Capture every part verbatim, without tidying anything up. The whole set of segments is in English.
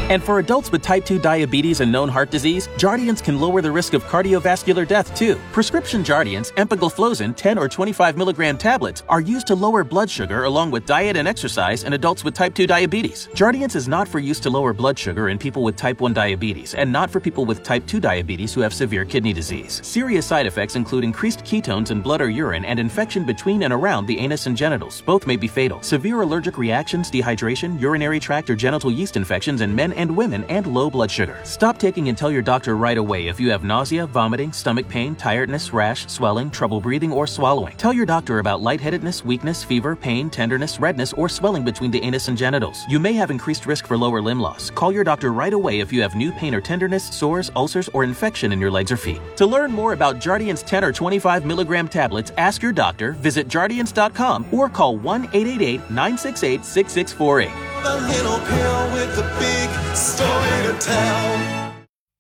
And for adults with type two diabetes and known heart disease, Jardiance can lower the risk of cardiovascular death too. Prescription Jardiance, empagliflozin ten or twenty-five milligram tablets are used to lower blood sugar along with diet and exercise in adults with type two diabetes. Jardiance is not for use to lower blood sugar in people with type one diabetes and not for people with type two diabetes who have severe kidney disease. Serious side effects include increased ketones in blood or urine and infection between and around the anus and genitals. Both may be fatal. Severe allergic reactions, dehydration, urinary tract or genital yeast infections in men and women, and low blood sugar. Stop taking and tell your doctor right away if you have nausea, vomiting, stomach pain, tiredness, rash, swelling, trouble breathing, or swallowing. Tell your doctor about lightheadedness, weakness, fever, pain, tenderness, redness, or swelling between the anus and genitals. You may have increased risk for lower limb loss. Call your doctor right away if you have new pain or tenderness, sores, ulcers, or infection in your legs or feet. To learn more about Jardiance ten or twenty-five milligram tablets, ask your doctor, visit jardiance dot com, or call one eight eight eight, nine six eight, six six four eight. The little pill with the big story to tell.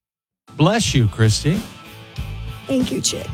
Bless you, Christy. Thank you, Chick.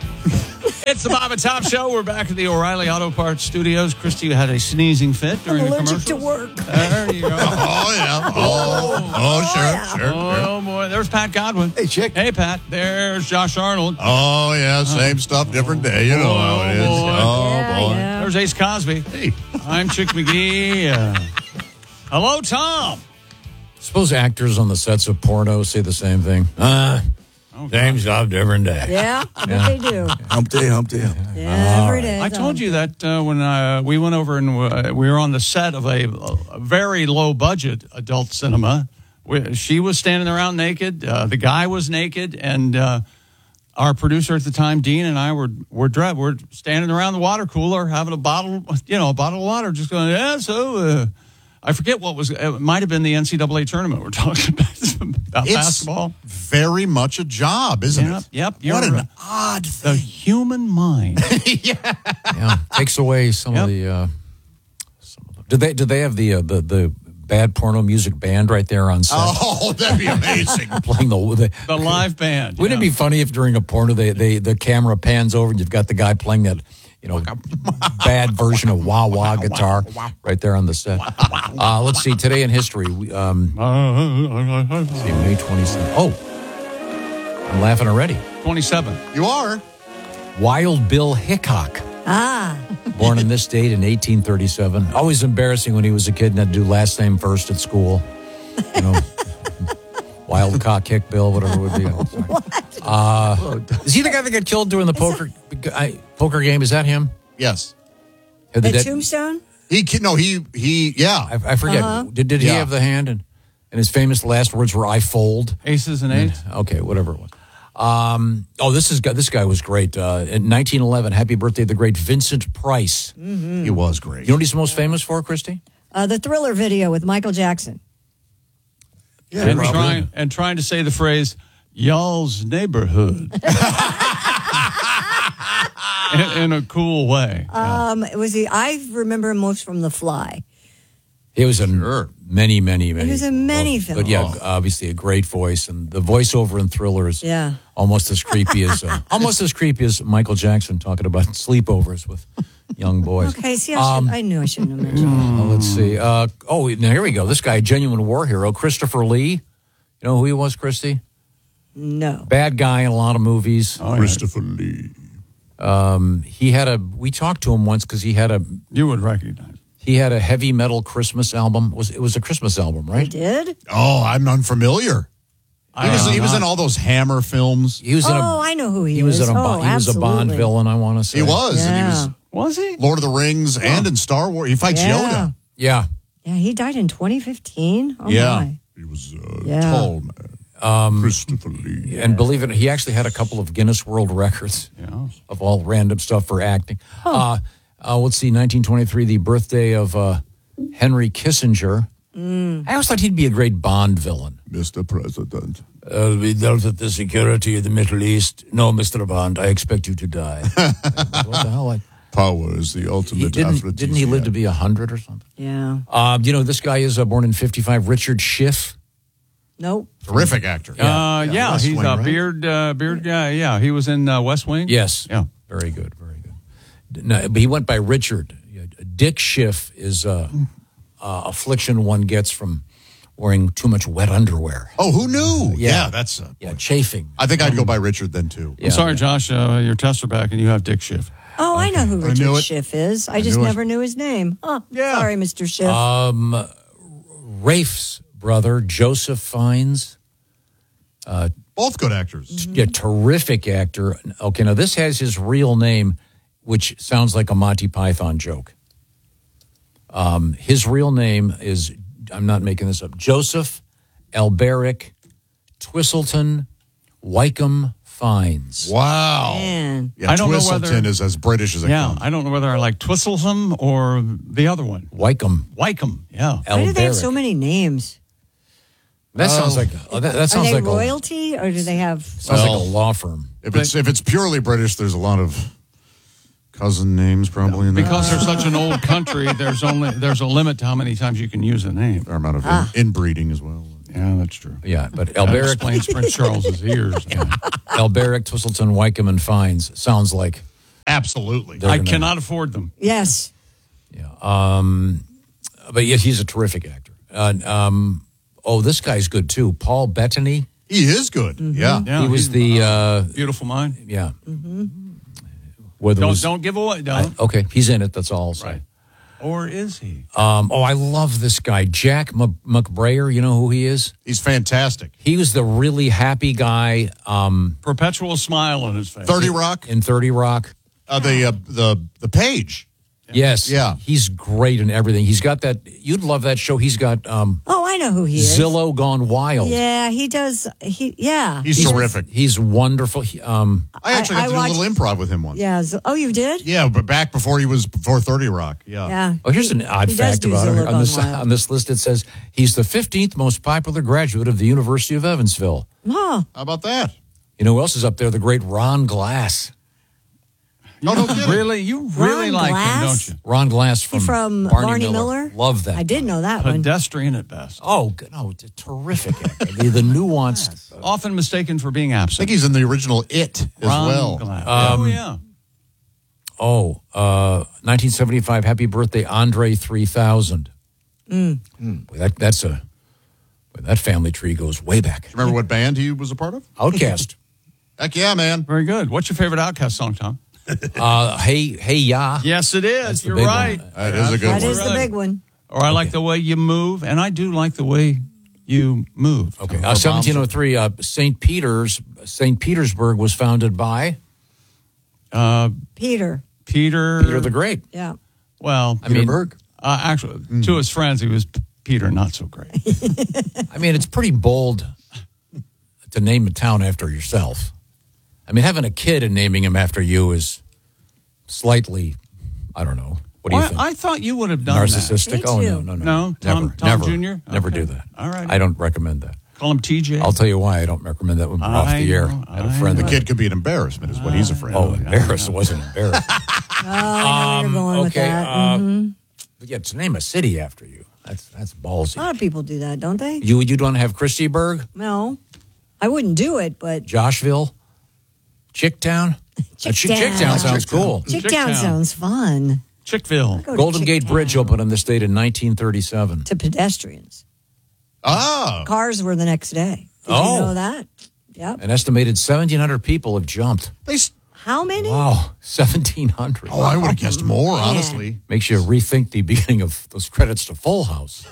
It's the Bob and Tom Show. We're back at the O'Reilly Auto Parts Studios. Christy, you had a sneezing fit during I'm the allergic commercials. to work. There you go. Oh, yeah. Oh, oh, sure, yeah. sure, Oh, sure. boy. There's Pat Godwin. Hey, Chick. Hey, Pat. There's Josh Arnold. Oh, yeah, same stuff, different day. You know Oh, how it is. boy. Oh, Yeah, boy. yeah. There's Ace Cosby. Hey. I'm Chick McGee. Uh, hello, Tom. Suppose actors on the sets of porno say the same thing. Uh, Oh, same stuff, different day. Yeah, I bet they do. Hump day, hump day. Yeah, every day. I told you that uh, when uh, we went over and uh, we were on the set of a, a very low budget adult cinema. We, she was standing around naked. Uh, the guy was naked, and uh, our producer at the time, Dean, and I were were dressed. We're standing around the water cooler having a bottle, you know, a bottle of water, just going, yeah. So uh, I forget what was. It might have been the N C double A tournament we're talking about, about It's basketball. very much a job, isn't Yep, it? yep. What You're an right. odd The thing. human mind. Yeah, takes away some Yep. of the. Uh, some of the did they did they have the uh, the the bad porno music band right there on set Oh, that'd be amazing. playing the, the The live band. Wouldn't yeah. it be funny if during a porno they, they the camera pans over and you've got the guy playing that, you know, bad version of wah wah guitar right there on the set. Uh, let's see, today in history, we, um, let's see, May twenty-seventh. Oh, I'm laughing already. twenty-seven. You are. Wild Bill Hickok, Ah, born in this date in eighteen thirty-seven. Always embarrassing when he was a kid and had to do last name first at school. You know, Wild Cock Hick Bill, whatever it would be. what? Uh, is he the guy that got killed doing the poker I, poker game? Is that him? Yes. Had the The dead- Tombstone? He, ki- no, he, he, yeah. I, I forget. Uh-huh. Did did he Yeah. have the hand? And, and his famous last words were "I fold." Aces and eights. Okay, whatever it was. Um, oh, this is this guy was great. Uh, in nineteen eleven, happy birthday, the great Vincent Price. Mm-hmm. He was great. You know what he's most famous for, Christy? Uh, the Thriller video with Michael Jackson. Yeah, and probably. trying and trying to say the phrase "y'all's neighborhood" in, in a cool way. Um, it was the I remember him most from The Fly. He was in many, many, many. He was in many well, But yeah, films. obviously a great voice, and the voiceover in Thriller is Yeah. almost as creepy as uh, almost as creepy as Michael Jackson talking about sleepovers with young boys. Okay, see, I, Um, should, I knew I shouldn't have mentioned that. Uh, let's see. Uh, oh, now here we go. This guy, a genuine war hero, Christopher Lee. You know who he was, Christy? No. Bad guy in a lot of movies. Oh, yeah. Christopher Lee. Um, he had a. We talked to him once because he had a. You would recognize. He had a heavy metal Christmas album. It was it was a Christmas album, He right? did? Oh, I'm unfamiliar. He I was, am he was not. in all those Hammer films. He was in a. Oh, I know who he, He was is. in a. Oh, Bo- he was a Bond absolutely. villain. I want to say He was. And he was Yeah. Was he? Lord of the Rings and in Star Wars. He fights Yeah. Yoda. Yeah. Yeah, he died in twenty fifteen. Oh, yeah. my. He was a Yeah. tall man. Um, Christopher Lee. and believe it, he actually had a couple of Guinness World Records Yeah. of all random stuff for acting. Uh, uh, let's see, nineteen twenty-three, the birthday of uh, Henry Kissinger. I always thought he'd be a great Bond villain. Mister President. Uh, we dealt with the security of the Middle East. No, Mister Bond, I expect you to die. What the hell? I, Power is the ultimate he didn't, aphrodisiac. didn't he live to be one hundred or something? Yeah. Uh, you know, this guy is uh, born in fifty-five, Richard Schiff. Nope. Terrific actor. Uh, yeah, West he's Wing, a right? beard, uh, beard guy. Yeah, he was in uh, West Wing. Yes. Yeah. Very good, very good. No, but he went by Richard. Dick Schiff is uh, uh, affliction one gets from wearing too much wet underwear. Oh, who knew? Yeah. Yeah, that's. Uh, Yeah, chafing. I think I'd go by Richard then too. Yeah. I'm sorry, Josh, uh, your tests are back and you have Dick Schiff. Oh, I know who I Richard knew it. Schiff is. I, just knew it. never knew his name. Oh, Yeah. sorry, Mister Schiff. Um, Rafe's brother, Joseph Fiennes. Both good actors. Yeah, terrific actor. Okay, now this has his real name, which sounds like a Monty Python joke. Um, his real name is, I'm not making this up, Joseph Alberic Twistleton Wycombe Fiennes. Wow. Man. Yeah, I don't know Twistleton whether- is as British as it Yeah, comes. I don't know whether I like Twistlesome or the other one. Wycombe Wycombe, yeah. Why do they have Alberic. so many names? That sounds Oh. like oh, that, that Are sounds they like a, royalty or do they have? sounds Well, like a law firm. If it's if it's purely British, there's a lot of cousin names probably in there. Because they're such an old country, there's only there's a limit to how many times you can use a name. Fair amount of Ah. in, inbreeding as well. Yeah, that's true. Yeah, but That Alberic explains Prince Charles's ears. Alberic Twistleton Wycombe and Fiennes sounds like Absolutely. I gonna- cannot afford them. Yes. yeah. Um, but yes, he's a terrific actor. Uh, um, oh, this guy's good too. Paul Bettany. He is good. Yeah. Yeah, he was he's, the uh, Beautiful Mind. yeah. Whether it Don't was- don't give away. Don't. Okay, he's in it. That's all I'll say. Right. Or is he? Um, oh, I love this guy, Jack M- McBrayer. You know who he is? He's fantastic. He was the really happy guy um, Perpetual smile on his face. thirty Rock. in thirty Rock. Uh, the uh, the the page. Yes, Yeah. he's great in everything. He's got that. You'd love that show. He's got um, Oh, I know who he is. Zillow Gone Wild. Yeah, he does. He yeah. He's terrific. He's wonderful. He, um, I actually I- got I to do a little watched- improv with him once. Yeah. Z- Oh, you did? Yeah, but back before he was before thirty Rock. Yeah. Yeah. oh, here's an odd He does fact do about him. Zillow On Gone this, Wild. on this list, it says he's the fifteenth most popular graduate of the University of Evansville. Huh. How about that? You know who else is up there? The great Ron Glass. No, no kidding. Really, you really Ron like Glass? him, don't you? Ron Glass He from, from Barney, Barney Miller. Miller? Love that. I did know that one. Pedestrian at best. Oh, good. No, it's a terrific actor. the, the nuanced. Often mistaken for being I absent. think he's in the original It as Ron well. Glass. Um, oh yeah. Oh, uh, nineteen seventy-five. Happy birthday, Andre three thousand. Boy, that that's a boy, that family tree goes way back. Remember what band he was a part of? Outcast. Heck yeah, man. Very good. What's your favorite Outkast song, Tom? uh, hey, hey, ya. Yes, it is. That's the You're big right. one. That is a good That one. is the big one. Or I like the way you move, and I do like the way you move. Okay, uh, seventeen oh three. Uh, Saint Peter's Saint Petersburg was founded by Uh, Peter. Peter. Peter the Great. Yeah. Well, I mean, Peterburg? uh, actually, to his friends, he was P- Peter, not so great. I mean, it's pretty bold to name a town after yourself. I mean, having a kid and naming him after you is slightly, I don't know. What do you Well, think? I thought you would have done Narcissistic? Me Oh, no, too. no, no. No? Tom- never, Tom never, Junior? Never Okay. do that. All right. I don't recommend that. that. Call him T J. I'll tell you why I don't recommend that when we're off I the air. know, I had a I friend The that kid could be an embarrassment, is what he's afraid Oh, of. embarrassed. It wasn't embarrassed. Oh, I know where you're going with okay. that. Uh, Mhm. But yeah, to name a city after you, that's that's A ballsy. lot of people do that, don't they? You you don't have Christieburg, No. I wouldn't do it, but Joshville, Chicktown? Uh, Chick- Chicktown. Chicktown sounds cool. Chicktown Chicktown. sounds fun. Chickville. Go to Golden Gate Chicktown. Bridge opened in the state in nineteen thirty-seven. To pedestrians. Ah. Cars were the next day. Did Oh. you know that? Yep. An estimated seventeen hundred people have jumped. They, s- How many? Wow, seventeen hundred. oh, I would have guessed more, honestly. Makes you rethink the beginning of those credits to Full House.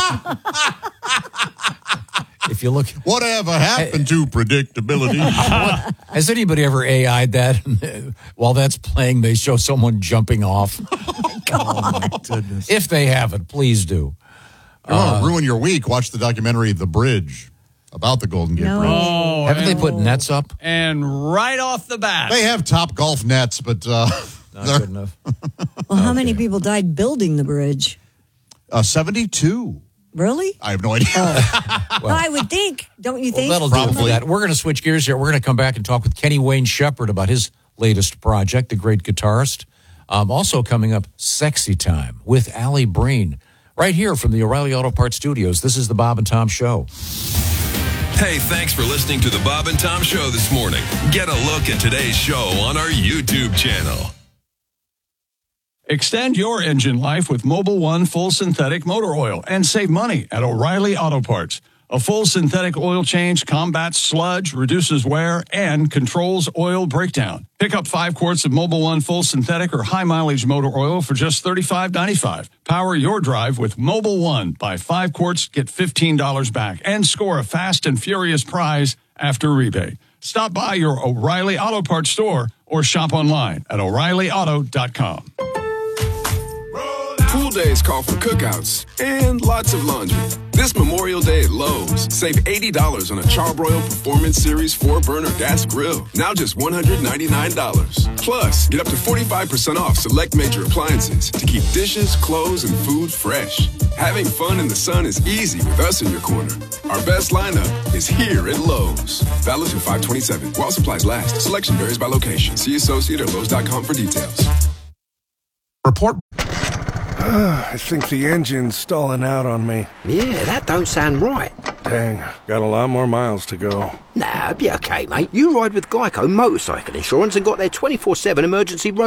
If you look, Whatever happened to predictability? has anybody ever A I'd that? While that's playing, they show someone jumping off. Oh, my goodness. If they haven't, please do. You want to ruin your week? Watch the documentary "The Bridge" about the Golden Gate No. Bridge. Oh, Haven't and, they put nets up? and right off the bat. They have top golf nets, but uh, Not they're good enough. Well, how many people died building the bridge? uh, seventy-two. Really? I have no idea. I would think. Don't you Well, think? that'll do it for Probably. that. We're going to switch gears here. We're going to come back and talk with Kenny Wayne Shepherd about his latest project, the great guitarist. Um, also coming up, Sexy Time with Allie Breen. Right here from the O'Reilly Auto Parts Studios. This is the Bob and Tom Show. Hey, thanks for listening to the Bob and Tom Show this morning. Get a look at today's show on our YouTube channel. Extend your engine life with Mobil one full synthetic motor oil and save money at O'Reilly Auto Parts. A full synthetic oil change combats sludge, reduces wear, and controls oil breakdown. Pick up five quarts of Mobil one full synthetic or high mileage motor oil for just thirty-five ninety-five. Power your drive with Mobil one. Buy five quarts, get fifteen dollars back, and score a fast and furious prize after rebate. Stop by your O'Reilly Auto Parts store or shop online at O'Reilly Auto dot com. Pool days call for cookouts and lots of laundry. This Memorial Day at Lowe's, save eighty dollars on a Charbroil Performance Series four burner gas grill. Now just one hundred ninety-nine dollars. Plus, get up to forty-five percent off select major appliances to keep dishes, clothes, and food fresh. Having fun in the sun is easy with us in your corner. Our best lineup is here at Lowe's. Valid through five twenty-seven. While supplies last. Selection varies by location. See associate or Lowe's dot com for details. Report. I think the engine's stalling out on me. Yeah, that don't sound right. Dang, got a lot more miles to go. Nah, be okay, mate. You ride with Geico Motorcycle Insurance and got their twenty-four seven emergency road